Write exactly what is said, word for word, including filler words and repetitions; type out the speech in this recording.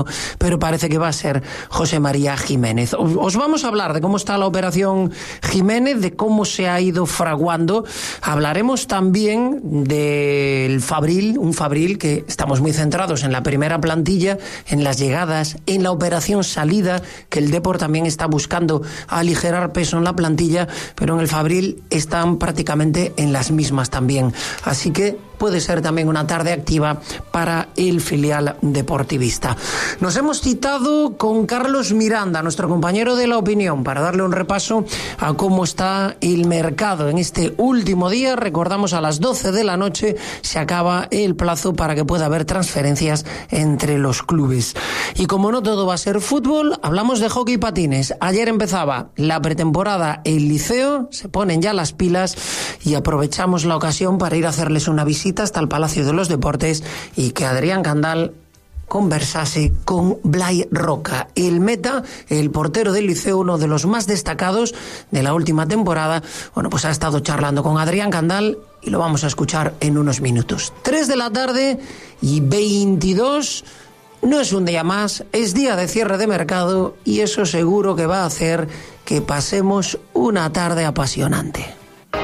pero parece que va a ser José María Jiménez. Os vamos a hablar de cómo está la operación Jiménez, de cómo se ha ido fraguando. Hablaremos también del Fabril, un Fabril que estamos muy centrados en la primera plantilla, en las llegadas, en la operación salida, que el Depor también está buscando aligerar peso en la plantilla, pero en el Fabril están prácticamente en las mismas también. Así que puede ser también una tarde activa para el filial deportivista. Nos hemos citado con Carlos Miranda, nuestro compañero de La Opinión, para darle un repaso a cómo está el mercado en este último día. Recordamos, a las doce de la noche se acaba el plazo para que pueda haber transferencias entre los clubes. Y como no todo va a ser fútbol, hablamos de hockey patines. Ayer empezaba la pretemporada el Liceo, se ponen ya las pilas y aprovechamos la ocasión para ir a hacerles una visita hasta el Palacio de los Deportes y que Adrián Candal conversase con Blai Roca, el meta, el portero del Liceo, uno de los más destacados de la última temporada. Bueno, pues ha estado charlando con Adrián Candal y lo vamos a escuchar en unos minutos. tres de la tarde y veintidós. No es un día más, es día de cierre de mercado y eso seguro que va a hacer que pasemos una tarde apasionante.